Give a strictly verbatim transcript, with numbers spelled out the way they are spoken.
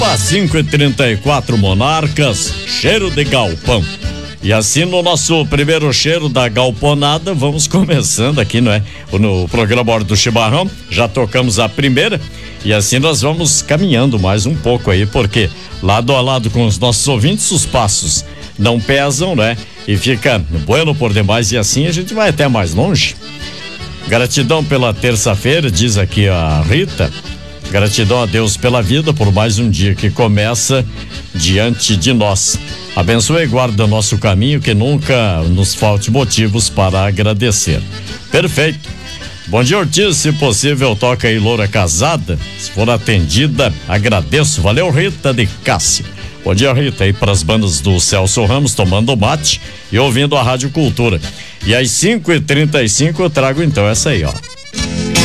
Opa, cinco e trinta e quatro Monarcas, cheiro de galpão. E assim no nosso primeiro cheiro da galponada, vamos começando aqui, não é? No programa Hora do Chimarrão, já tocamos a primeira e assim nós vamos caminhando mais um pouco aí, porque lado a lado com os nossos ouvintes, os passos não pesam, né? E fica bueno por demais e assim a gente vai até mais longe. Gratidão pela terça-feira, diz aqui a Rita. Gratidão a Deus pela vida, por mais um dia que começa diante de nós. Abençoe e guarda nosso caminho, que nunca nos falte motivos para agradecer. Perfeito. Bom dia, Ortiz. Se possível, toca aí Loura Casada. Se for atendida, agradeço. Valeu, Rita de Cássia. Bom dia, Rita, aí para as bandas do Celso Ramos, tomando mate e ouvindo a Rádio Cultura. E às cinco e trinta e cinco eu trago então essa aí, ó.